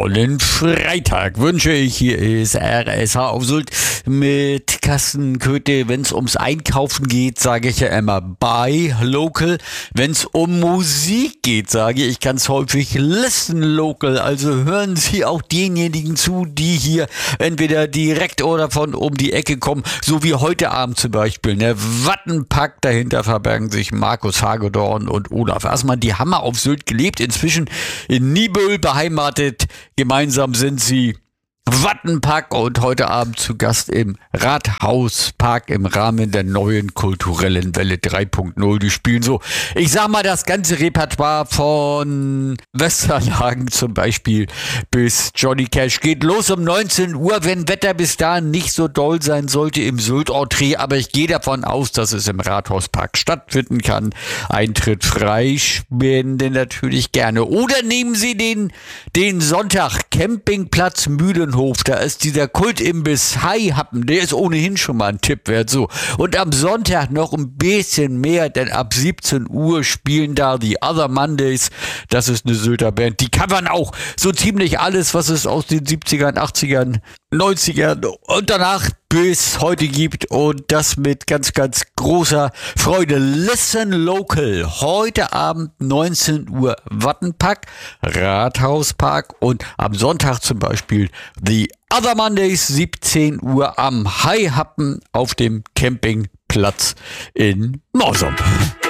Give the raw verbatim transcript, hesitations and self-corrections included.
dollen Freitag wünsche ich. Hier ist R S H auf Sylt mit Carsten Köthe. Wenn es ums Einkaufen geht, sage ich ja immer Buy Local. Wenn es um Musik geht, sage ich ganz häufig Listen Local. Also hören Sie auch denjenigen zu, die hier entweder direkt oder von um die Ecke kommen, so wie heute Abend zum Beispiel. Ne? Wattenpack, dahinter verbergen sich Markus Hagedorn und Olaf Assmann. Die haben mal auf Sylt gelebt, inzwischen in Niebüll beheimatet. Gemeinsam sind sie Wattenpack und heute Abend zu Gast im Rathauspark im Rahmen der neuen kulturellen Welle drei Punkt null. Die spielen so, ich sag mal, das ganze Repertoire von Westernhagen zum Beispiel bis Johnny Cash. Geht los um neunzehn Uhr, wenn Wetter bis dahin nicht so doll sein sollte im Sylt-Entree, aber ich gehe davon aus, dass es im Rathauspark stattfinden kann. Eintritt frei, spenden natürlich gerne. Oder nehmen Sie den, den Sonntag, Campingplatz Mühlenhof. Da ist dieser Kultimbiss Haihappen, der ist ohnehin schon mal ein Tipp wert. So. Und am Sonntag noch ein bisschen mehr, denn ab siebzehn Uhr spielen da die Other Mondays. Das ist eine Sylter Band. Die covern auch so ziemlich alles, was es aus den siebzigern, achtzigern, neunzigern und danach bis heute gibt, und das mit ganz, ganz großer Freude. Listen Local. Heute Abend neunzehn Uhr Wattenpack, Rathauspark, und am Sonntag zum Beispiel The Other Mondays siebzehn Uhr am Haihappen auf dem Campingplatz in Morsum.